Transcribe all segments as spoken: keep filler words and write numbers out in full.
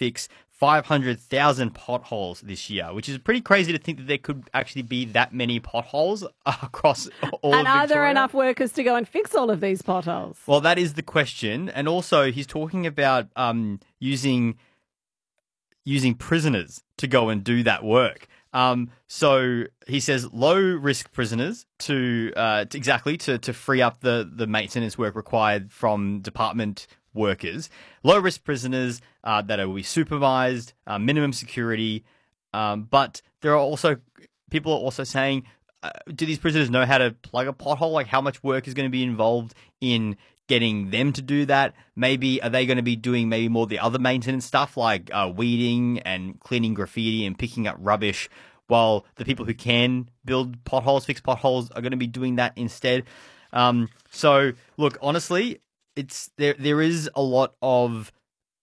fix five hundred thousand potholes this year, which is pretty crazy to think that there could actually be that many potholes across all and of are there Victoria. enough workers to go and fix all of these potholes? Well, that is the question. And also, he's talking about um, using using prisoners to go and do that work. Um, so he says low risk prisoners to, uh, to exactly to, to free up the, the maintenance work required from department workers, low risk prisoners uh, that will be supervised, uh, minimum security. Um, but there are also people are also saying, uh, do these prisoners know how to plug a pothole? Like how much work is going to be involved in getting them to do that? Maybe are they going to be doing maybe more the other maintenance stuff like uh, weeding and cleaning graffiti and picking up rubbish, while the people who can build potholes, fix potholes, are going to be doing that instead. Um, so look, honestly, it's there. There is a lot of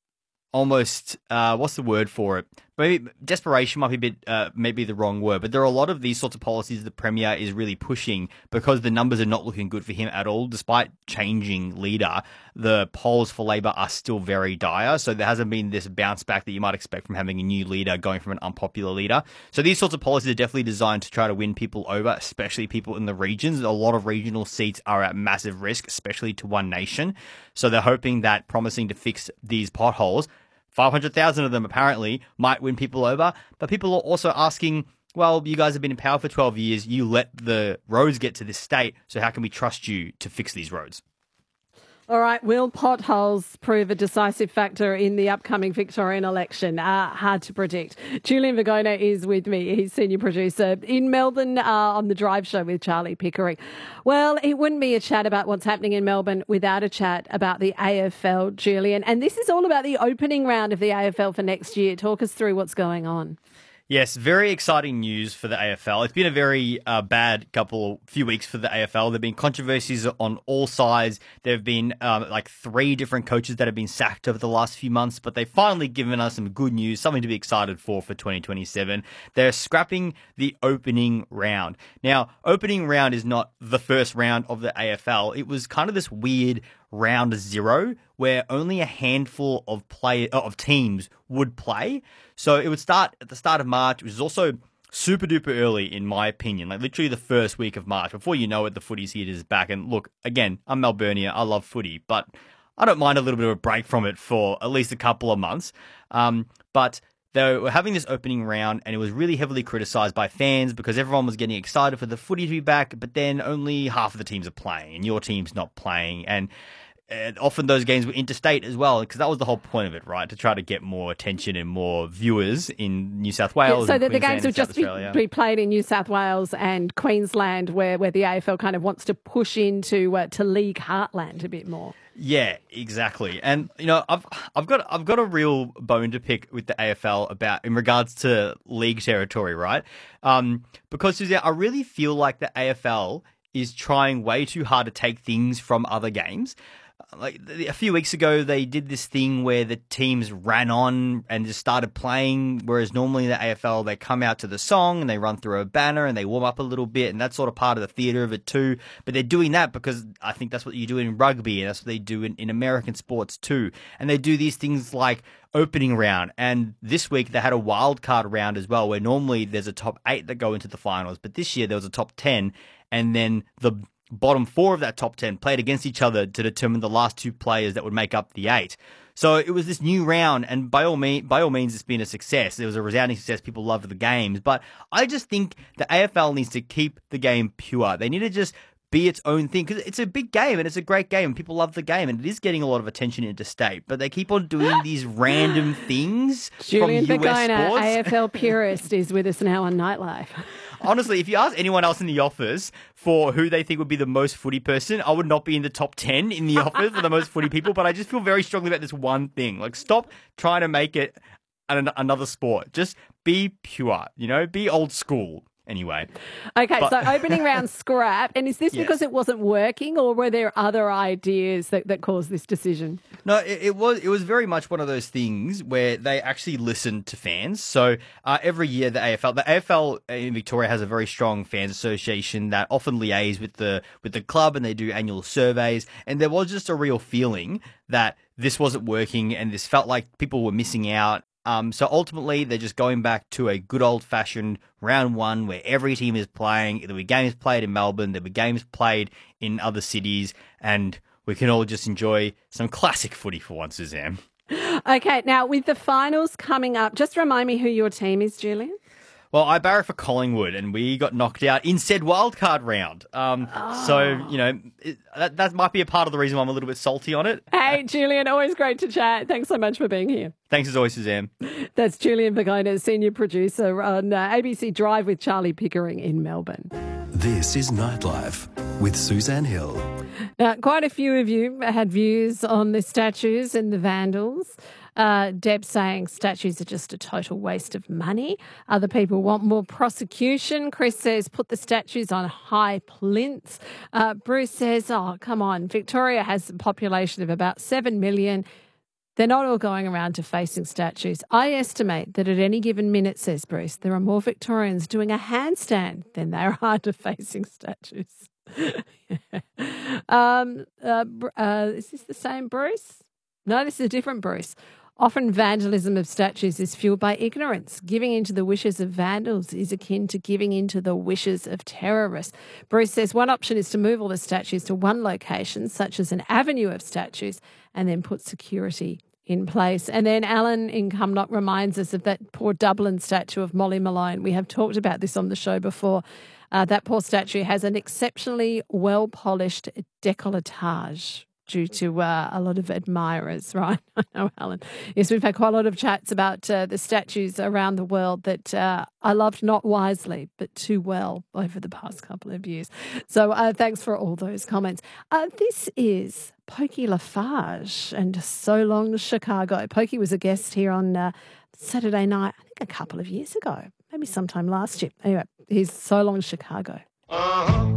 almost uh, what's the word for it? Maybe desperation might be a bit, uh, maybe the wrong word, but there are a lot of these sorts of policies the Premier is really pushing because the numbers are not looking good for him at all. Despite changing leader, the polls for Labor are still very dire. So there hasn't been this bounce back that you might expect from having a new leader going from an unpopular leader. So these sorts of policies are definitely designed to try to win people over, especially people in the regions. A lot of regional seats are at massive risk, especially to One Nation. So they're hoping that promising to fix these potholes, five hundred thousand of them apparently, might win people over. But people are also asking, well, you guys have been in power for twelve years. You let the roads get to this state. So how can we trust you to fix these roads? All right, will potholes prove a decisive factor in the upcoming Victorian election? Uh, hard to predict. Julian Vigona is with me. He's senior producer in Melbourne uh, on The Drive Show with Charlie Pickering. Well, it wouldn't be a chat about what's happening in Melbourne without a chat about the A F L, Julian. And this is all about the opening round of the A F L for next year. Talk us through what's going on. Yes, very exciting news for the A F L. It's been a very uh, bad couple, few weeks for the A F L. There have been controversies on all sides. There have been um, like three different coaches that have been sacked over the last few months, but they've finally given us some good news, something to be excited for for twenty twenty-seven. They're scrapping the opening round. Now, opening round is not the first round of the A F L. It was kind of this weird round zero where only a handful of play of teams would play. So it would start at the start of March, which is also super duper early in my opinion, like literally the first week of March. Before you know it, the footy season is back. And look, again, I'm Melburnian. I love footy, but I don't mind a little bit of a break from it for at least a couple of months. Um, but they were having this opening round and it was really heavily criticised by fans because everyone was getting excited for the footy to be back, but then only half of the teams are playing and your team's not playing. And And often those games were interstate as well, because that was the whole point of it, right? To try to get more attention and more viewers in New South Wales. Yeah, so and that the games Queensland would and South just be, Australia. be played in New South Wales and Queensland, where, where the A F L kind of wants to push into uh, to league heartland a bit more. Yeah, exactly. And you know, I've I've got I've got a real bone to pick with the A F L about in regards to league territory, right? Um, because Suzanne, I really feel like the A F L is trying way too hard to take things from other games. Like a few weeks ago, they did this thing where the teams ran on and just started playing, whereas normally in the A F L, they come out to the song and they run through a banner and they warm up a little bit, and that's sort of part of the theatre of it too. But they're doing that because I think that's what you do in rugby, and that's what they do in, in American sports too. And they do these things like opening round, and this week they had a wild card round as well, where normally there's a top eight that go into the finals, but this year there was a top ten, and then the bottom four of that top ten played against each other to determine the last two players that would make up the eight. So it was this new round, and by all means, by all means, it's been a success. It was a resounding success. People loved the games, but I just think the A F L needs to keep the game pure. They need to just be its own thing, because it's a big game and it's a great game and people love the game and it is getting a lot of attention interstate, but they keep on doing these random things Julian from U S Vigona, sports. A F L purist, is with us now on Nightlife. Honestly, if you ask anyone else in the office for who they think would be the most footy person, I would not be in the top ten in the office for the most footy people, but I just feel very strongly about this one thing. Like, stop trying to make it an, another sport. Just be pure, you know, be old school. Anyway. Okay, but, so opening round scrap. And is this yes. because it wasn't working, or were there other ideas that, that caused this decision? No, it, it was it was very much one of those things where they actually listened to fans. So uh, every year the A F L, the A F L in Victoria has a very strong fans association that often liaise with the with the club, and they do annual surveys. And there was just a real feeling that this wasn't working and this felt like people were missing out. Um, so ultimately, they're just going back to a good old-fashioned round one where every team is playing. There'll be games played in Melbourne. There'll be games played in other cities. And we can all just enjoy some classic footy for once, Suzanne. Okay, now with the finals coming up, just remind me who your team is, Julian. Well, I barrack for Collingwood, and we got knocked out in said wildcard round. Um, oh. So, you know, it, that, that might be a part of the reason why I'm a little bit salty on it. Hey, Julian, always great to chat. Thanks so much for being here. Thanks as always, Suzanne. That's Julian Vergona, senior producer on uh, A B C Drive with Charlie Pickering in Melbourne. This is Nightlife with Suzanne Hill. Now, quite a few of you had views on the statues and the vandals. Uh, Deb saying statues are just a total waste of money. Other people want more prosecution. Chris says put the statues on high plinths. Uh, Bruce says, oh, come on, Victoria has a population of about seven million. They're not all going around defacing statues. I estimate that at any given minute, says Bruce, there are more Victorians doing a handstand than there are defacing statues. um, uh, uh, is this the same Bruce? No, this is a different Bruce. Often vandalism of statues is fueled by ignorance. Giving into the wishes of vandals is akin to giving into the wishes of terrorists. Bruce says one option is to move all the statues to one location, such as an avenue of statues, and then put security in place. And then Alan in Cumnock reminds us of that poor Dublin statue of Molly Malone. We have talked about this on the show before. Uh, that poor statue has an exceptionally well-polished décolletage due to uh, a lot of admirers, right? I know, Alan. Yes, we've had quite a lot of chats about uh, the statues around the world that uh, I loved not wisely, but too well over the past couple of years. So uh, thanks for all those comments. Uh, this is Pokey Lafarge and So Long Chicago. Pokey was a guest here on uh, Saturday night, I think a couple of years ago, maybe sometime last year. Anyway, he's So Long Chicago. Uh-huh.